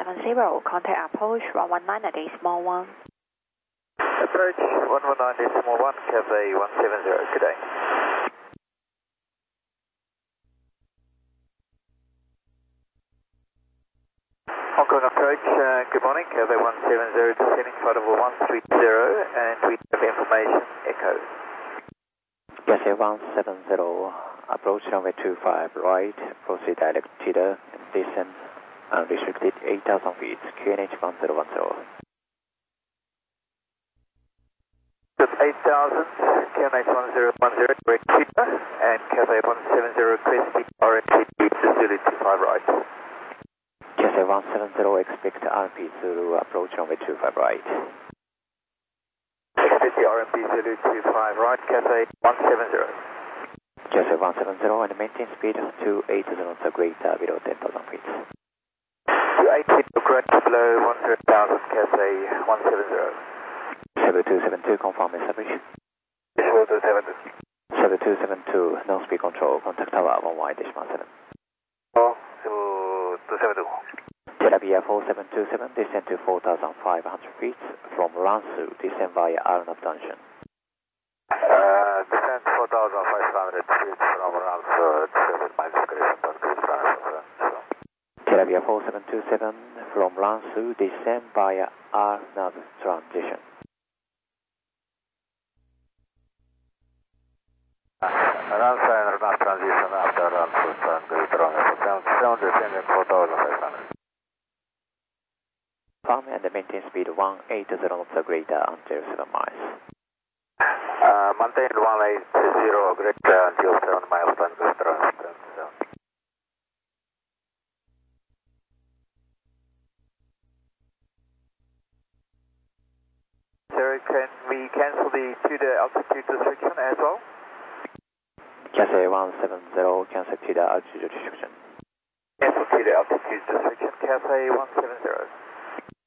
170, contact approach 119 at decimal 1. Approach 119 decimal 1, Cathay 170, good day. Hong Kong approach, good morning, Cathay 170, descending flight level 130, and we have information, echo. Cathay 170, approach runway 25 right, proceed direct TIDA, descend unrestricted 8,000 feet, QNH 1010. Good 8,000, QNH 1010, direct TIDA, and Cathay 170, request RMP to Zulu 25 right. Cathay 170, expect RMP Zulu, approach runway 25 right. Expect the RMP Zulu 25 right, Cathay 170. Cathay 170 and maintain speed 280 knots greater below 10,000 feet. 280 greater below 100,000, Cathay 170. 7272, confirm establish. 7272. 7272, no speed control, contact tower 11.7. 272. Telabia 4727, descend to 4,500 feet from Ransu, descend via Arnav Junction. Descend 4,500 feet from Ransu, descend at my discretion, Telabia 4727, from Ransu, descend via Arnav Transition. Ransu and Arnav transition after Ransu sound descending 4,500. Farm and maintain speed 180 knots greater until 7 miles. Maintain 180 greater until 7 miles and greater. Sir, can we cancel the TIDA altitude restriction as well? Cathay 170, cancel TIDA altitude restriction. Cancel TIDA altitude restriction, Cathay 170.